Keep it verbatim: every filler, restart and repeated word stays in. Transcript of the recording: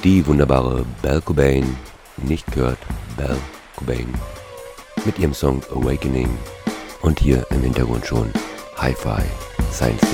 Die wunderbare Belle Cobain, nicht gehört, Belle Cobain, mit ihrem Song Awakening und hier im Hintergrund schon Hi-Fi Science